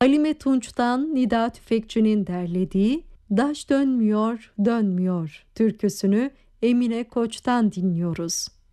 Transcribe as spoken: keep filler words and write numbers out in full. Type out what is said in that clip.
Halime Tunç'tan Nida Tüfekçi'nin derlediği "Daş dönmüyor, dönmüyor" türküsünü Emine Koç'tan dinliyoruz.